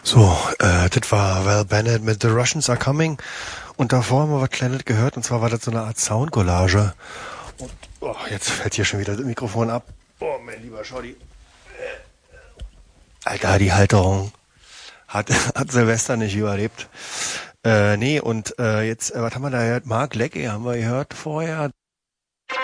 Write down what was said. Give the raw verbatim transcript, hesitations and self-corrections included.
So, äh, das war Val Bennett mit The Russians Are Coming. Und davor haben wir was Kleines gehört, und zwar war das so eine Art Soundcollage. Und oh, jetzt fällt hier schon wieder das Mikrofon ab. Oh, mein lieber Schotti. Alter, die Halterung hat, hat Silvester nicht überlebt. Äh, nee, und äh, jetzt, äh, was haben wir da gehört? Mark Leckie haben wir gehört vorher.